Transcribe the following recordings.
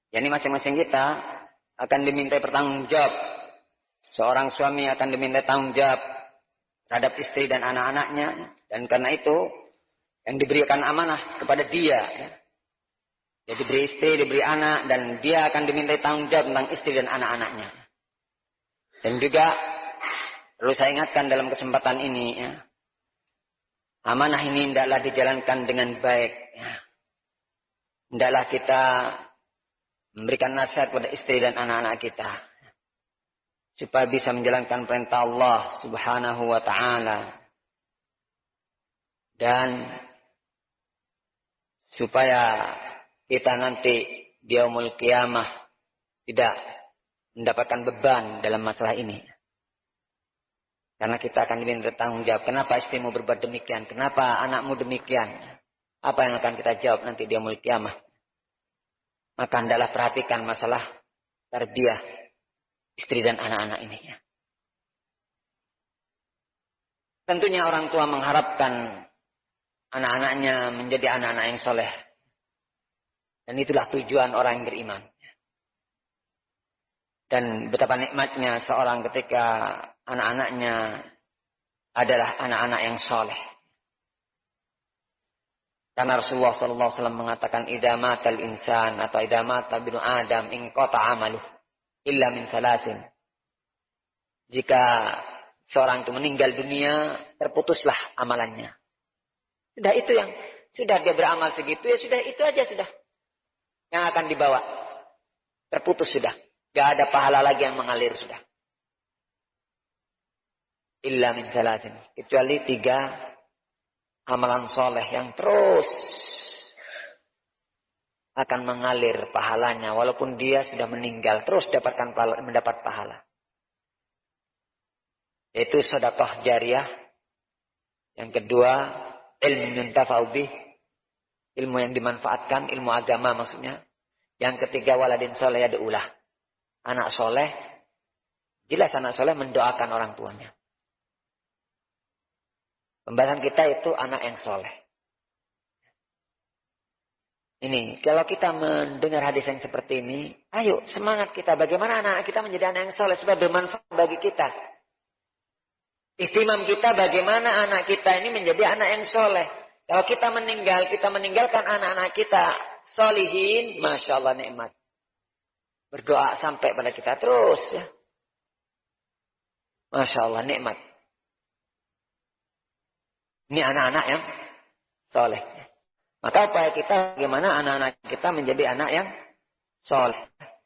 Yani masing-masing kita akan diminta bertanggung jawab. Seorang suami akan diminta tanggung jawab terhadap istri dan anak-anaknya. Dan karena itu yang diberikan amanah kepada dia. Dia diberi istri, diberi anak, dan dia akan diminta tanggung jawab tentang istri dan anak-anaknya. Dan juga perlu saya ingatkan dalam kesempatan ini, amanah ini hendaklah dijalankan dengan baik. Hendaklah kita memberikan nasihat kepada istri dan anak-anak kita, supaya bisa menjalankan perintah Allah Subhanahu wa Ta'ala, dan supaya kita nanti di yaumul qiyamah tidak mendapatkan beban dalam masalah ini. Karena kita akan diminta tanggung jawab. Kenapa istrimu berbuat demikian? Kenapa anakmu demikian? Apa yang akan kita jawab nanti di yaumul qiyamah? Maka hendaklah perhatikan masalah tarbiyah istri dan anak-anak ini. Tentunya orang tua mengharapkan anak-anaknya menjadi anak-anak yang soleh. Dan itulah tujuan orang yang beriman. Dan betapa nikmatnya seorang ketika anak-anaknya adalah anak-anak yang soleh. Karena Rasulullah SAW mengatakan, idza matal insan atau idza mata binu Adam inqata amaluh illa min salasin. Jika seorang itu meninggal dunia, terputuslah amalannya. Sudah itu yang sudah dia beramal segitu, ya sudah itu aja sudah yang akan dibawa. Terputus sudah. Gak ada pahala lagi yang mengalir sudah. Illa min salasin. Kecuali 3 amalan soleh yang terus akan mengalir pahalanya. Walaupun dia sudah meninggal. Terus mendapat pahala. Yaitu sedekah jariyah. Yang kedua, ilmu yuntafa'u bih. Ilmu yang dimanfaatkan, ilmu agama maksudnya. Yang ketiga, waladin soleh yad'ulah. Anak soleh, jelas anak soleh mendoakan orang tuanya. Pembahasan kita itu anak yang soleh. Ini, kalau kita mendengar hadis yang seperti ini, ayo semangat kita. Bagaimana anak kita menjadi anak yang soleh supaya bermanfaat bagi kita. Istimam kita bagaimana anak kita ini menjadi anak yang soleh. Kalau kita meninggalkan anak-anak kita solihin, Masya Allah nikmat. Berdoa sampai pada kita terus ya. Masya Allah nikmat. Ini anak-anak yang soleh. Maka upaya kita bagaimana anak-anak kita menjadi anak yang soleh.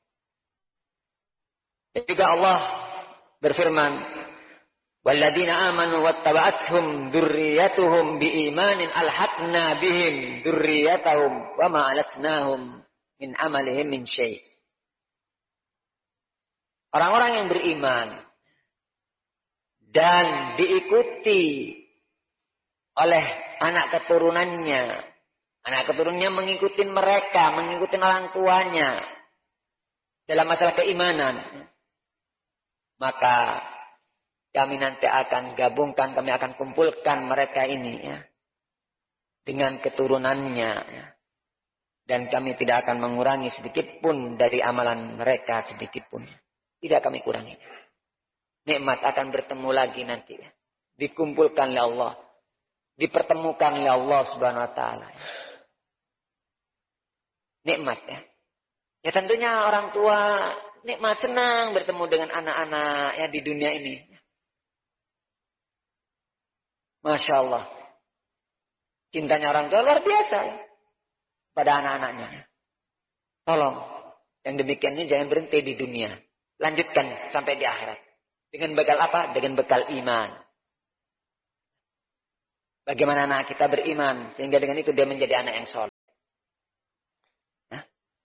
Dan juga Allah berfirman, walladzina amanu wattaba'athum dzurriyyatuhum biimanin alhaqna bihim dzurriyyatahum wama alatnahum min amalihim min syai'. Orang-orang yang beriman dan diikuti oleh anak keturunannya. Anak keturunannya mengikuti mereka, mengikuti orang tuanya dalam masalah keimanan. Maka kami nanti akan gabungkan, kami akan kumpulkan mereka ini ya, dengan keturunannya. Ya. Dan kami tidak akan mengurangi sedikit pun dari amalan mereka sedikit pun. Tidak kami kurangi. Nikmat akan bertemu lagi nanti. Ya. Dikumpulkan oleh Allah. Dipertemukan oleh Allah Subhanahu wa Ta'ala. Nikmat ya. Ya tentunya orang tua nikmat senang bertemu dengan anak-anak ya di dunia ini. Masya Allah. Cintanya orang tua luar biasa ya. Pada anak-anaknya. Tolong. Yang demikian ini jangan berhenti di dunia. Lanjutkan sampai di akhirat. Dengan bekal apa? Dengan bekal iman. Bagaimana anak kita beriman. Sehingga dengan itu dia menjadi anak yang soleh. Nah.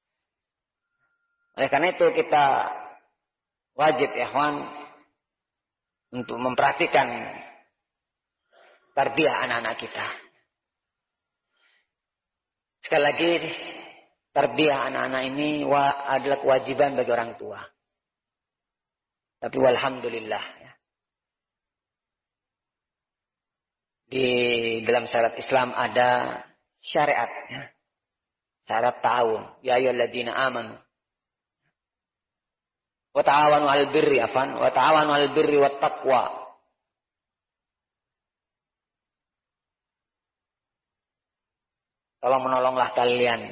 Oleh karena itu kita wajib ya ikhwan untuk memperhatikan tarbiyah anak-anak kita. Sekali lagi, tarbiyah anak-anak ini adalah kewajiban bagi orang tua. Tapi walhamdulillah. Ya. Di dalam syariat Islam ada syariat. Ya. Syarat ta'awun. Ya ayyuhalladzina amanu. Wa ta'awanu 'alal birri wa ta'awanu 'alal birri wat taqwa. Tolong menolonglah kalian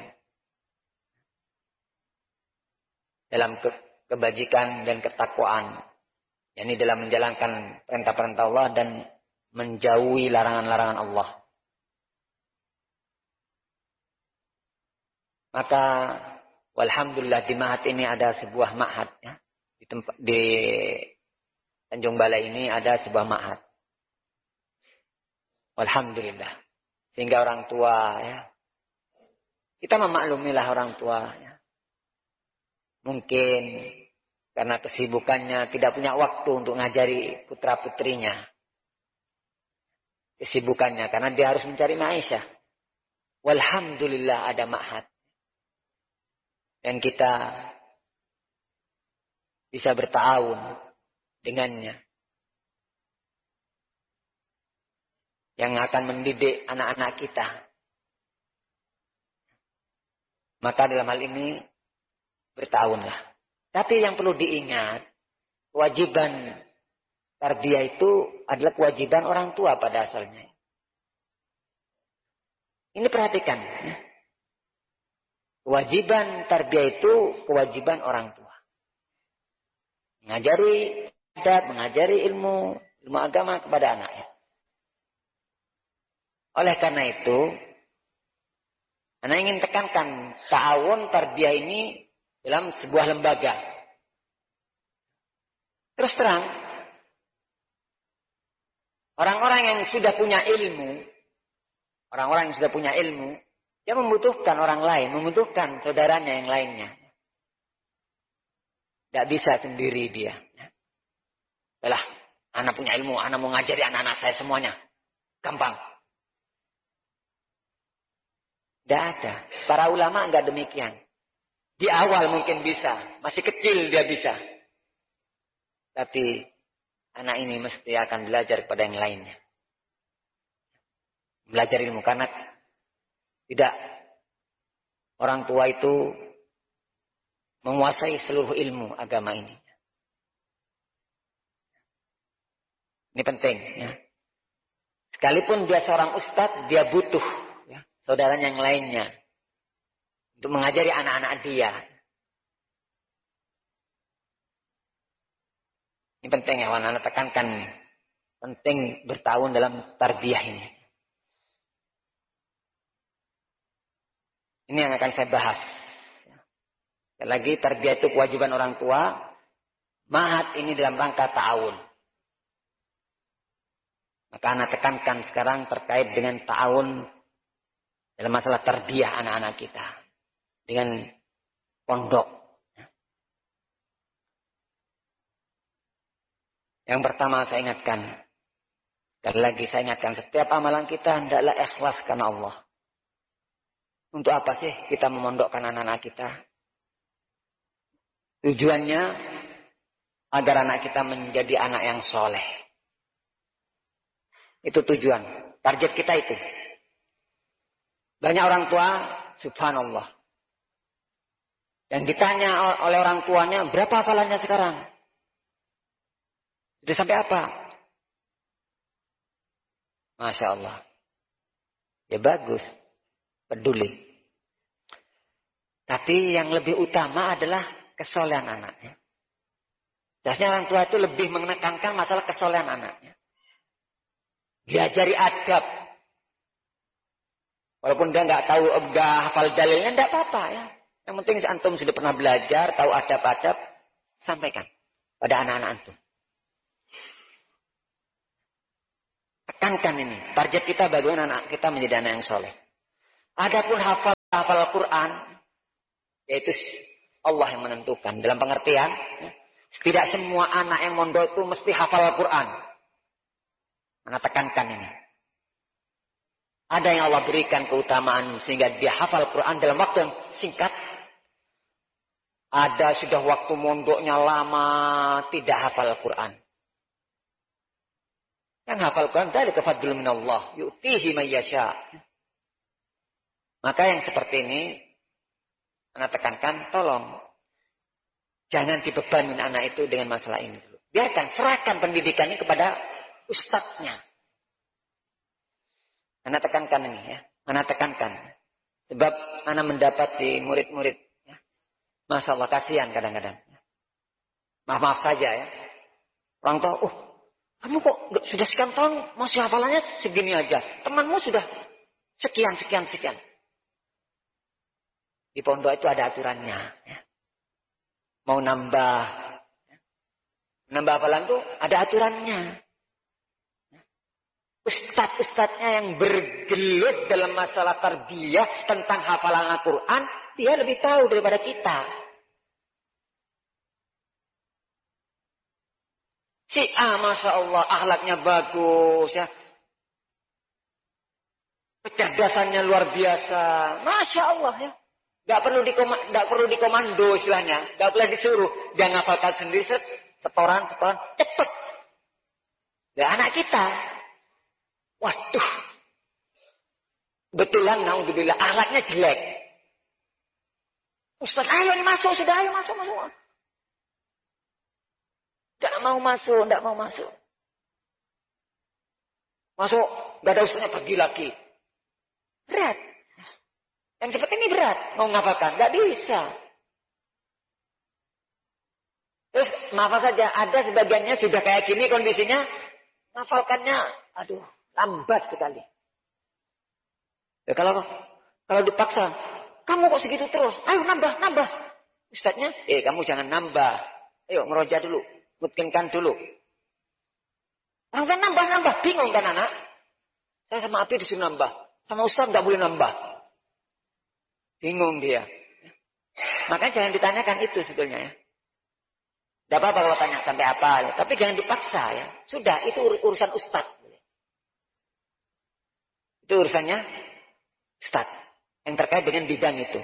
dalam kebajikan dan ketakwaan, yakni dalam menjalankan perintah-perintah Allah dan menjauhi larangan-larangan Allah. Maka walhamdulillah di Ma'had ini ada sebuah ma'had ya. Di Tanjung Balai ini ada sebuah ma'had. Walhamdulillah. Sehingga orang tua ya, kita memaklumilah orang tua ya. Mungkin karena kesibukannya tidak punya waktu untuk ngajari putra-putrinya. Kesibukannya karena dia harus mencari maisha. Walhamdulillah ada ma'had. Dan kita bisa bertawun dengannya. Yang akan mendidik anak-anak kita. Maka dalam hal ini bertawunlah. Tapi yang perlu diingat, kewajiban tarbiyah itu adalah kewajiban orang tua pada asalnya. Ini perhatikan. Kewajiban tarbiyah itu kewajiban orang tua. Mengajari adab, mengajari ilmu agama kepada anaknya. Oleh karena itu, anak ingin tekankan ta'awun tarbiyah ini dalam sebuah lembaga. Terus terang, orang-orang yang sudah punya ilmu, dia membutuhkan orang lain, membutuhkan saudaranya yang lainnya. Tidak bisa sendiri dia. Yalah, anak punya ilmu, anak mau ngajari anak-anak saya semuanya. Gampang. Tidak ada. Para ulama enggak demikian. Di awal mungkin bisa. Masih kecil dia bisa. Tapi anak ini mesti akan belajar kepada yang lainnya. Belajar ilmu. Karena tidak. Orang tua itu menguasai seluruh ilmu agama ini. Ini penting. Ya. Sekalipun dia seorang ustadz, dia butuh ya, saudaranya yang lainnya. Untuk mengajari anak-anak dia. Ini penting ya, anak-anak tekankan. Penting bertahun dalam tarbiyah ini. Ini yang akan saya bahas. Sekali lagi, tarbiyah itu kewajiban orang tua. Ma'had ini dalam rangka ta'awun. Maka anak tekankan sekarang terkait dengan ta'awun dalam masalah tarbiyah anak-anak kita. Dengan pondok. Yang pertama saya ingatkan. Sekali lagi saya ingatkan. Setiap amalan kita hendaklah ikhlas karena Allah. Untuk apa sih kita memondokkan anak-anak kita? Tujuannya agar anak kita menjadi anak yang soleh. Itu tujuan. Target kita itu. Banyak orang tua, subhanallah. Yang ditanya oleh orang tuanya, berapa hafalannya sekarang? Sudah sampai apa? Masya Allah. Ya bagus. Peduli. Tapi yang lebih utama adalah kesolehan anaknya. Biasanya orang tua itu lebih menekankan masalah kesolehan anaknya. Diajari adab. Walaupun dia nggak tahu, nggak hafal dalilnya, nggak apa-apa ya. Yang penting antum sudah pernah belajar, tahu adab-adab, sampaikan pada anak-anak antum. Tekankan ini. Target kita bagaimana anak kita menjadi anak yang soleh. Adapun hafal Al-Quran, yaitu Allah yang menentukan. Dalam pengertian, tidak semua anak yang mondok itu mesti hafal Al-Quran. Anak tekankan ini. Ada yang Allah berikan keutamaan sehingga dia hafal Al-Quran dalam waktu yang singkat. Ada sudah waktu mondoknya lama tidak hafal Al-Quran. Yang hafal Al-Quran dari fadlun minallah, yu'tihi man yasha. Maka yang seperti ini, anak tekankan, tolong Jangan dibebani anak itu dengan masalah ini dulu. Biarkan, serahkan pendidikan ini kepada ustadznya. Anak tekankan ini ya. Anak tekankan. Sebab anak mendapati murid-murid. Ya. Masya Allah, kasihan kadang-kadang. Maaf-maaf saja ya. Orang tua, kamu kok sudah sekian tahun masih hafalannya segini aja. Temanmu sudah sekian. Di pondok itu ada aturannya. Ya. Mau nambah hafalan itu ada aturannya. Ustadz-ustadznya yang bergelut dalam masalah tarbiyah tentang hafalan Al-Quran, dia lebih tahu daripada kita. Si A, Masya Allah, akhlaknya bagus ya. Kecerdasannya luar biasa. Masya Allah ya. Gak perlu dikomando istilahnya. Gak boleh disuruh. Dia ngafalkan sendiri, setoran, cepet. Dan anak kita, waduh. Betulan, naudzubillah, akhlaknya jelek. Ustaz, ayo masuk, sudah ayo masuk. Tidak mau masuk. Masuk, gak ada ustaznya, pergi lagi. Berat. Yang seperti ini berat. Mau ngapalkan, gak bisa. Terus, maaf saja, ada sebagiannya sudah kayak gini kondisinya, ngafalkannya, lambat sekali. Ya, kalau dipaksa, kamu kok segitu terus? Ayo nambah. Ustaznya, kamu jangan nambah. Ayo ngeroja dulu, mungkinkan dulu. Langsung nambah, bingung kan anak? Saya sama Abi disuruh nambah, sama Ustaz nggak boleh nambah. Bingung dia. Makanya jangan ditanyakan itu sebetulnya ya. Tidak apa-apa kalau tanya sampai apa, ya. Tapi jangan dipaksa ya. Sudah, itu urusan Ustaz. Itu urusannya Ustaz. Yang terkait dengan bidang itu.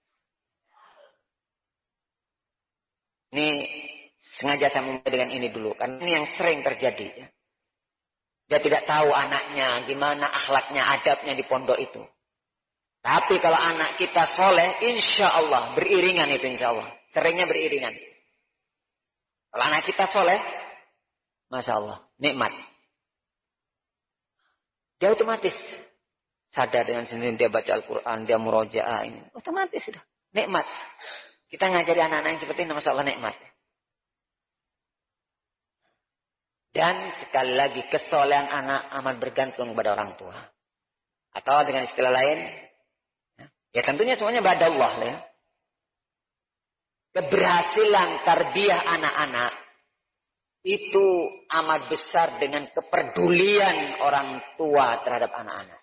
Ini sengaja saya mulai dengan ini dulu. Karena ini yang sering terjadi. Ya. Dia tidak tahu anaknya, gimana akhlaknya, adabnya di pondok itu. Tapi kalau anak kita soleh, insya Allah, beriringan itu insya Allah. Seringnya beriringan. Kalau anak kita soleh, Masya Allah, nikmat. Dia otomatis sadar dengan sendiri, dia baca Al-Quran, dia murojaah ini. Otomatis sudah, nikmat. Kita ngajari anak-anak yang seperti ini, Masya Allah, nikmat. Dan sekali lagi, kesolehan anak amat bergantung kepada orang tua. Atau dengan istilah lain, ya tentunya semuanya pada Allah. Ya. Keberhasilan tarbiyah anak-anak itu amat besar dengan kepedulian orang tua terhadap anak-anak.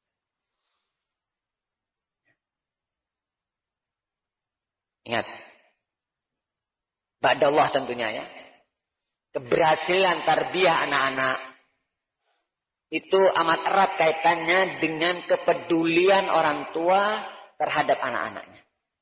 Ingat. Ba'da Allah tentunya ya. Keberhasilan tarbiyah anak-anak itu amat erat kaitannya dengan kepedulian orang tua terhadap anak-anaknya.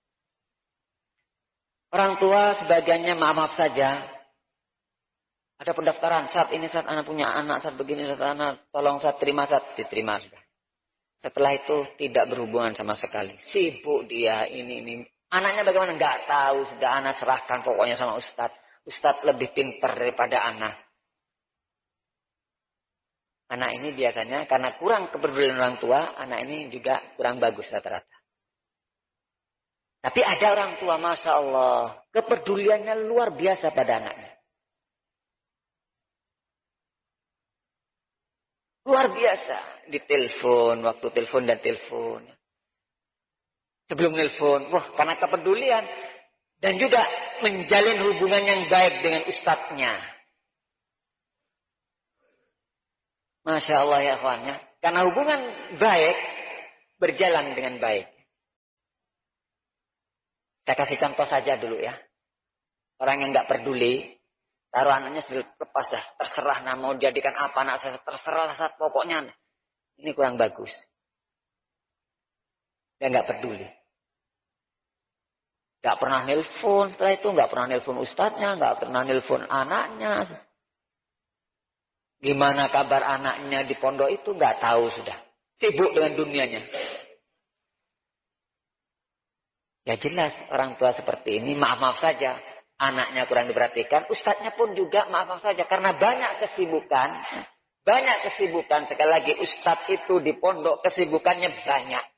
Orang tua sebagiannya maaf saja. Ada pendaftaran, saat ini saat anak punya anak, saat begini, saat anak, tolong saat terima, saat diterima sudah. Setelah itu tidak berhubungan sama sekali. Sibuk dia, ini. Anaknya bagaimana? Enggak tahu, sudah anak serahkan pokoknya sama Ustadz. Ustadz lebih pintar daripada anak. Anak ini biasanya karena kurang kepedulian orang tua, anak ini juga kurang bagus rata-rata. Tapi ada orang tua, Masya Allah, kepeduliannya luar biasa pada anaknya. Luar biasa. Di telepon, waktu telepon dan telepon. Sebelum telepon, karena kepedulian. Dan juga menjalin hubungan yang baik dengan ustadznya. Masya Allah ya kawannya. Karena hubungan baik, berjalan dengan baik. Saya kasih contoh saja dulu ya. Orang yang nggak peduli, taruh anaknya sudah lepas dah. Terserah mau jadikan apa anak saya. Terserah saat pokoknya. Ini kurang bagus. Dia nggak peduli. Nggak pernah nelpon setelah itu. Nggak pernah nelpon ustadznya. Nggak pernah nelpon anaknya. Gimana kabar anaknya di pondok itu nggak tahu sudah. Sibuk dengan dunianya. Ya jelas orang tua seperti ini maaf saja. anaknya kurang diperhatikan, ustadznya pun juga maaf saja karena banyak kesibukan. Banyak kesibukan, sekali lagi ustadz itu di pondok kesibukannya banyak.